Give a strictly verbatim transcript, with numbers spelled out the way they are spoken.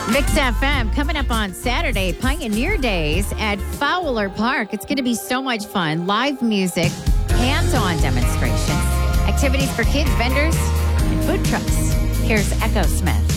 Mix F M coming up on Saturday, Pioneer Days at Fowler Park. It's going to be so much fun. Live music, hands-on demonstrations, activities for kids, vendors, and food trucks. Here's Echo Smith.